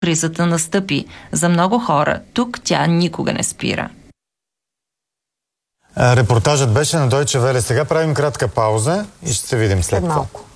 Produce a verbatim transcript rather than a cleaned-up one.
кризата настъпи. За много хора тук тя никога не спира. Репортажът беше на Deutsche Welle. Сега правим кратка пауза и ще се видим след това.